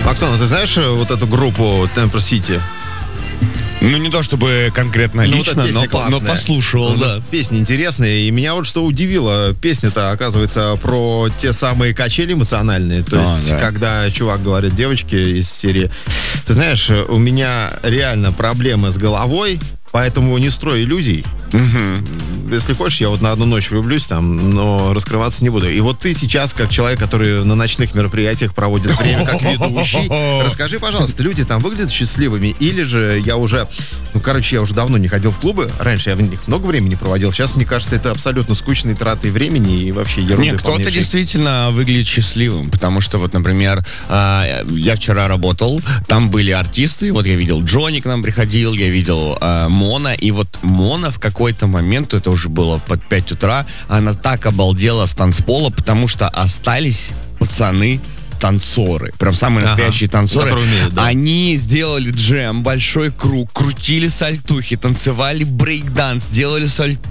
Оксана, ты знаешь вот эту группу Temper City? Ну, не то чтобы конкретно лично, вот но классная. послушал, да. Песня интересная, и меня вот что удивило, песня-то, оказывается, про те самые качели эмоциональные, то есть, да. когда чувак говорит девочке из серии, ты знаешь, у меня реально проблемы с головой, поэтому не строй иллюзий. Если хочешь, я вот на одну ночь влюблюсь там, но раскрываться не буду. И вот ты сейчас, как человек, который на ночных мероприятиях проводит время как ведущий, расскажи, пожалуйста, люди там выглядят счастливыми или же я уже давно не ходил в клубы, раньше я в них много времени проводил, сейчас, мне кажется, это абсолютно скучные траты времени и вообще ерунды. Нет, кто-то действительно выглядит счастливым, потому что вот, например, я вчера работал, там были артисты, вот я видел Джонни к нам приходил, я видел Мона, и вот Мона в какой-то момент, это уже было под 5 утра, она так обалдела с танцпола, потому что остались пацаны-танцоры, прям самые настоящие танцоры. Умеют, да. Они сделали джем, большой круг, крутили сальтухи, танцевали брейк-данс, делали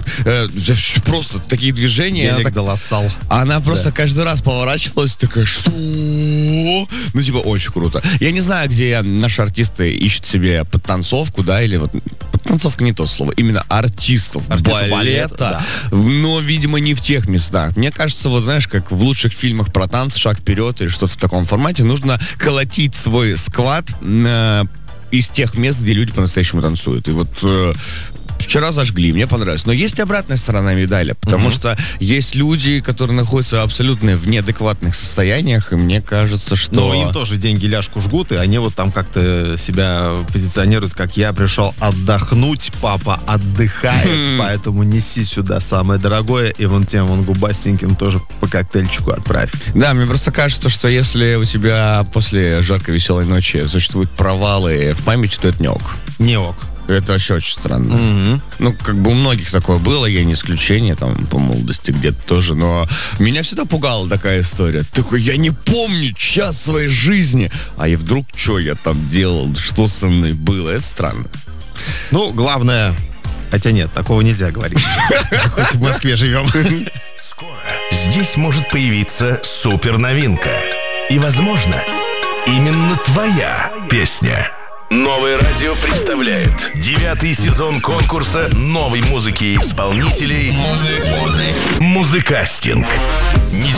просто такие движения. Велик долосал. Она просто каждый раз поворачивалась, такая, что? Ну, типа, очень круто. Я не знаю, где наши артисты ищут себе подтанцовку, да, или вот... Подтанцовка не то слово, именно артистов балета, да. но, видимо, не в тех местах. Мне кажется, вот знаешь, как в лучших фильмах про танцы «Шаг вперед» или что-то в таком формате, нужно колотить свой сквад из тех мест, где люди по-настоящему танцуют. И вот... Вчера зажгли, мне понравилось. Но есть обратная сторона медали, потому что есть люди, которые находятся абсолютно в неадекватных состояниях, и мне кажется, что... Но им тоже деньги ляжку жгут, и они вот там как-то себя позиционируют, как я пришел отдохнуть, папа отдыхает, поэтому неси сюда самое дорогое, и вон тем вон губастеньким тоже по коктейльчику отправь. Да, мне просто кажется, что если у тебя после жаркой веселой ночи существуют провалы в памяти, то это не ок. Не ок. Это вообще очень странно. Ну, как бы у многих такое было, я не исключение, там, по молодости где-то тоже, но меня всегда пугала такая история. Такой, я не помню час своей жизни, а и вдруг, что я там делал, что со мной было, это странно. Ну, главное, хотя нет, такого нельзя говорить. Хоть в Москве живем. Скоро здесь может появиться суперновинка. И, возможно, именно твоя песня. Новое радио представляет 9-й сезон конкурса новой музыки и исполнителей «Музыкастинг».